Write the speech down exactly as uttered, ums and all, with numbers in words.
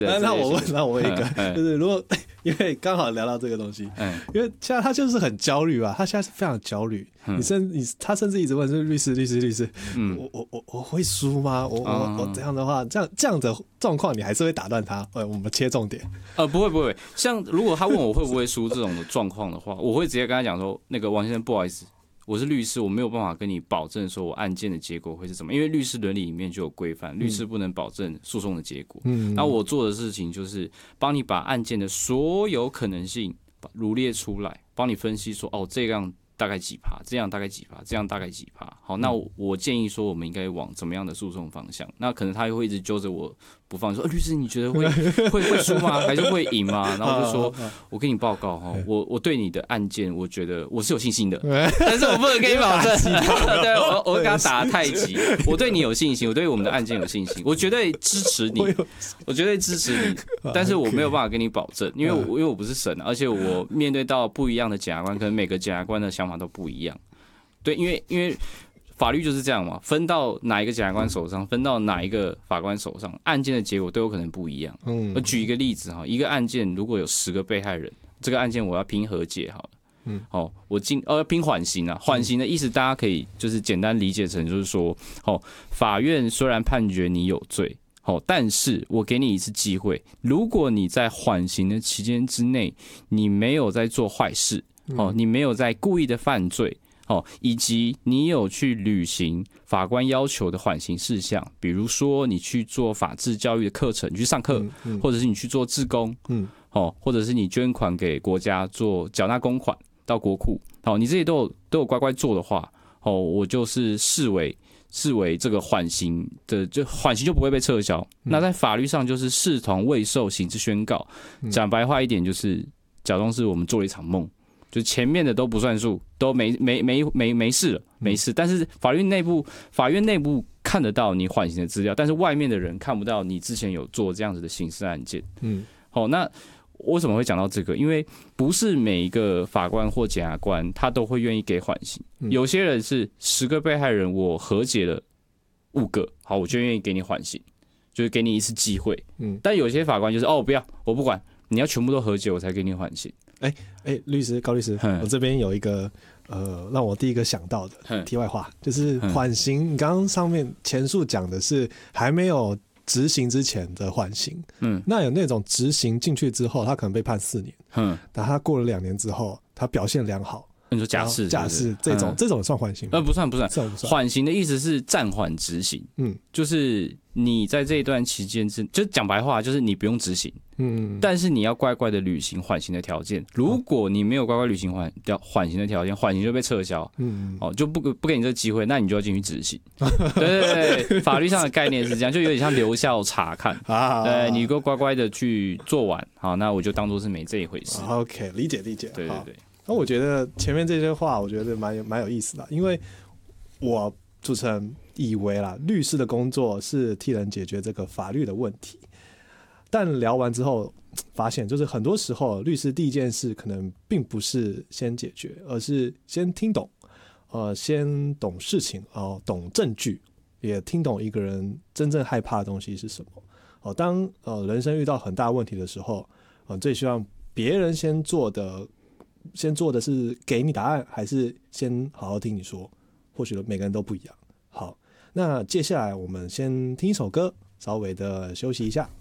那那我问，那我问一个，嗯、就是如果因为刚好聊到这个东西，嗯、因为现在他就是很焦虑啊，他现在是非常焦虑。嗯、你甚你他甚至一直问说律师律师律师，嗯、我我我我会输吗？我我、嗯、我这样的话，这样这样的状况，你还是会打断他？呃，我们切重点。 呃，不会不会，像如果他问我会不会输这种的状况的话，我会直接跟他讲说，那个王先生，不好意思。我是律师，我没有办法跟你保证说我案件的结果会是怎么，因为律师伦理里面就有规范，律师不能保证诉讼的结果。嗯，然后我做的事情就是帮你把案件的所有可能性罗列出来，帮你分析说，哦，这样大概几趴，这样大概几趴，这样大概几趴。好，那 我, 我建议说我们应该往怎么样的诉讼方向？那可能他会一直揪着我不放，说、呃、律师你觉得会会会输吗？还是会赢吗？然后我就说，我跟你报告哈，我我对你的案件，我觉得我是有信心的，但是我不能跟你保证。对，我我会跟他打太极，我对你有信心，我对我们的案件有信心，我绝对支持你，我绝对支持你，但是我没有办法跟你保证，因为我因为我不是神，而且我面对到不一样的检察官，可能每个检察官的想法都不一样。对，因为因为。法律就是这样嘛，分到哪一个检察官手上，分到哪一个法官手上，案件的结果都有可能不一样。嗯，我举一个例子哈，一个案件如果有十个被害人，这个案件我要拼和解好了。嗯，哦，我进呃拼缓刑啊，缓刑的意思大家可以就是简单理解成就是说，哦，法院虽然判决你有罪，哦，但是我给你一次机会，如果你在缓刑的期间之内，你没有在做坏事，哦，你没有在故意的犯罪。哦，以及你有去履行法官要求的缓刑事项，比如说你去做法治教育的课程，你去上课，嗯嗯、或者是你去做志工，嗯，哦，或者是你捐款给国家做缴纳公款到国库，哦，你这些都有都有乖乖做的话，哦，我就是视为视为这个缓刑的，就缓刑就不会被撤销。嗯、那在法律上就是视同未受刑之宣告，讲、嗯、白话一点就是假装是我们做了一场梦。就前面的都不算数，都没没没没没事了，没事。但是法律内部，法院内部看得到你缓刑的资料，但是外面的人看不到你之前有做这样子的刑事案件。嗯，好，那为什么会讲到这个？因为不是每一个法官或检察官他都会愿意给缓刑，嗯、有些人是十个被害人，我和解了五个，好，我就愿意给你缓刑，就是给你一次机会。嗯，但有些法官就是哦，不要，我不管，你要全部都和解，我才给你缓刑。 哎、欸、哎、欸，律师高律师，我这边有一个呃，让我第一个想到的题外话，就是缓刑。你刚刚上面前述讲的是还没有执行之前的缓刑，嗯，那有那种执行进去之后，他可能被判四年，嗯，但他过了两年之后，他表现良好。 你说假释， 假释这种、嗯、这种算缓刑吗？ 呃，不算不算。缓刑的意思是暂缓执行，嗯，就是你在这一段期间之，就讲白话，就是你不用执行，嗯，但是你要乖乖的履行缓刑的条件。如果你没有乖乖履行缓缓刑的条件，缓刑就被撤销，嗯，哦，就不不给你这个机会，那你就要进去执行。对对对，法律上的概念是这样，就有点像留校察看，啊，对，你乖乖的去做完，好，那我就当做是没这一回事。 OK， 理解理解， 对对对。 那我觉得前面这些话，我觉得蛮有蛮有意思的，因为我主持人以为啦，律师的工作是替人解决这个法律的问题，但聊完之后发现，就是很多时候律师第一件事可能并不是先解决，而是先听懂，呃，先懂事情，哦，懂证据，也听懂一个人真正害怕的东西是什么。哦，当呃人生遇到很大问题的时候，呃，最希望别人先做的。先做的是给你答案，还是先好好听你说？或许每个人都不一样。好，那接下来我们先听一首歌，稍微的休息一下。